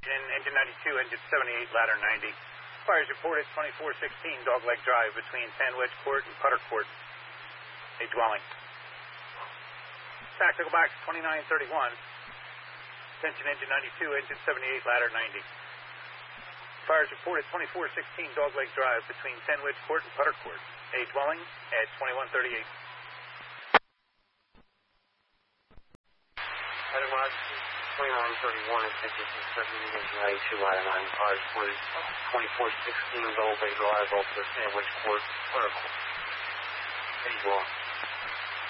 Engine 92, engine 78, ladder 90. Fires reported 2416 Dogleg Drive between Sandwich Court and Putter Court. A dwelling. Tactical box 2931. Attention engine 92, engine 78, ladder 90. Fires reported 2416 Dogleg Drive between Sandwich Court and Putter Court. A dwelling at 2138. Item 2131, attention 70, engine 92, ladder 9. Fires reported 2416 Dogleg Drive, also Sandwich Court, Putter Court. A dwelling.